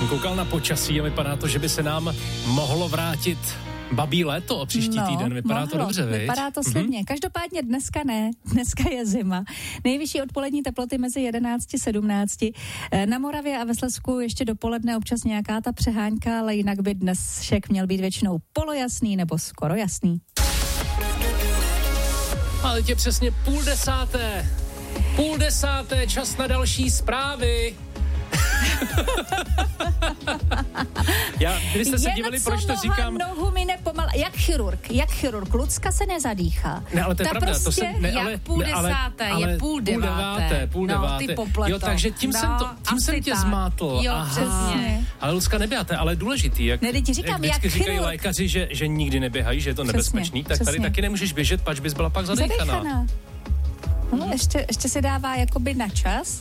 jsem koukal na počasí a vypadá to, že by se nám mohlo vrátit babí léto příští týden. Vypadá to dobře, viď? Vypadá to slibně. Každopádně dneska ne. Dneska je zima. Nejvyšší odpolední teploty mezi 11 a 17. Na Moravě a ve Slezsku ještě dopoledne občas nějaká ta přehánka, ale jinak by dnes však měl být většinou polojasný nebo skoro jasný. Ale tě přesně 9:30. 9:30, čas na další zprávy. Kdybyste se divili, proč to říkám. Nohu mi nepomal. Jak chirurg. Lucka se nezadýchá. Ne, ale to je pravda. Prostě to se, ne, jak ale, 9:30, je 8:30. Půl No, deváté. ty popleto. Jo, takže tím jsem tě zmátl. Jo, přesně. Ale Lucka, neběháte, ale důležitý. Jak vždycky říkají lékaři, že nikdy neběhají, že je to nebezpečný, tak tady taky nemůžeš běžet, pač bys byla pak zadejchaná. No, ještě se dává jakoby na čas,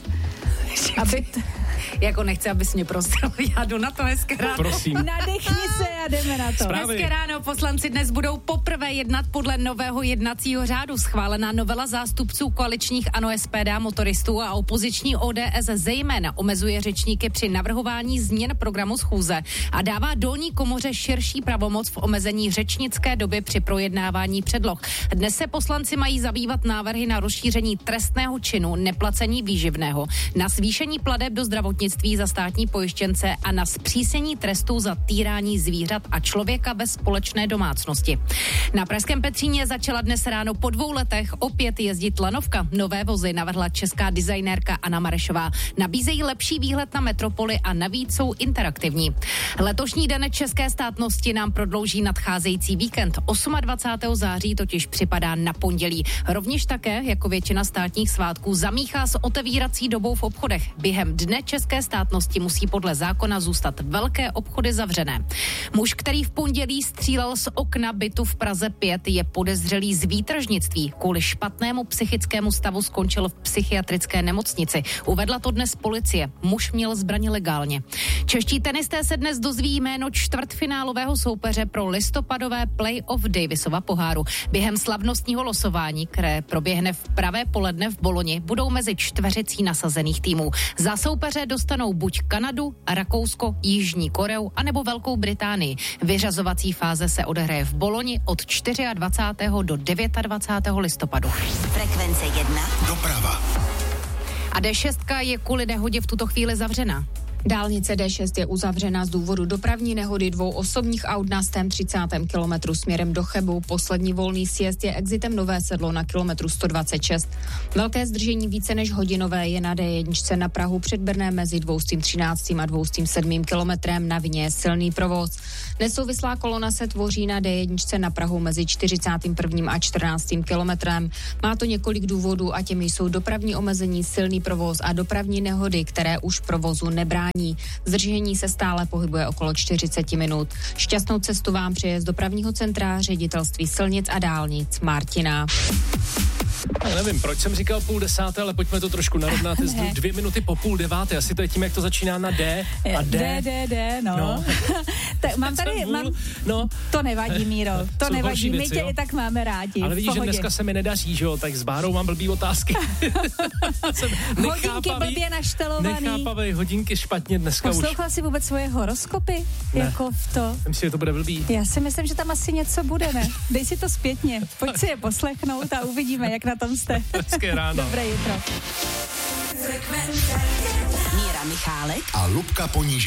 aby... Jako nechci, abys mě prostil, já jdu na to, hezké ráno. Prosím. Nadechni se a jdeme na to. Zprávy. Hezké ráno, poslanci dnes budou poprvé jednat podle nového jednacího řádu. Schválená novela zástupců koaličních ANO, SPD, motoristů a opoziční ODS zejména omezuje řečníky při navrhování změn programu schůze a dává dolní komoře širší pravomoc v omezení řečnické doby při projednávání předloh. Dnes se poslanci mají zabývat návrhy na rozšíření trestného činu neplacení výživného, na zvýšení plateb do zdravotnictví za státní pojištěnce a na zpřísnění trestů za týrání zvířat a člověka ve společné domácnosti. Na pražském Petříně začala dnes ráno po 2 letech opět jezdit lanovka. Nové vozy navrhla česká designérka Anna Marešová. Nabízejí lepší výhled na metropoli a navíc jsou interaktivní. Letošní den české státnosti nám prodlouží nadcházející víkend. 28. září totiž připadá na pondělí. Rovněž také, jako většina státních svátků, zamíchá s otevírací dobou v obchodech. Během dne české státnosti musí podle zákona zůstat velké obchody zavřené. Muž, který v pondělí střílel z okna bytu v Praze 5, je podezřelý z výtržnictví. Kvůli špatnému psychickému stavu skončil v psychiatrické nemocnici. Uvedla to dnes policie. Muž měl zbraně legálně. Čeští tenisté se dnes dozví jméno čtvrtfinálového soupeře pro listopadové play-off Davisova poháru. Během slavnostního losování, které proběhne v pravé poledne v Boloni, budou mezi čtveřicí nasazených týmů. Za soupeře dostanou buď Kanadu, Rakousko, Jižní Koreu anebo Velkou Británii. Vyřazovací fáze se odehraje v Boloni od 24. do 29. listopadu. Frekvence 1. Doprava. A D6 je kvůli nehodě v tuto chvíli zavřena. Dálnice D6 je uzavřena z důvodu dopravní nehody 2 osobních aut na 130. kilometru směrem do Chebu. Poslední volný sjezd je exitem Nové Sedlo na kilometru 126. Velké zdržení více než hodinové je na D1 na Prahu před Brnem mezi 213. a 207. kilometrem. Na vině je silný provoz. Nesouvislá kolona se tvoří na D1 na Prahu mezi 41. a 14. kilometrem. Má to několik důvodů a těmi jsou dopravní omezení, silný provoz a dopravní nehody, které už provozu nebrání. Zdržení se stále pohybuje okolo 40 minut. Šťastnou cestu vám přeje z dopravního centra Ředitelství silnic a dálnic Martina. Já nevím, proč jsem říkal 9:30, ale pojďme to trošku narovnat. 2 minuty po 8:30, asi to je tím, jak to začíná na D a D. No. To nevadí, Míro, to nevadí, my tě i tak máme rádi. Ale vidíš, že dneska se mi nedaří, že jo, tak s Bárou mám blbý otázky. Hodinky blbě naštelovaný. Nechápavej, hodinky špatně dneska už. Poslouchal jsi vůbec svoje horoskopy? Ne. Jako v to? Myslím, že to bude blbý. Já si myslím, že tam asi něco bude, ne? Dej si to zpětně, pojď si je poslechnout a uvidíme, jak na tom jste. Hezké ráno. Dobré jutro. Míra Michálek a Lubka Poníž.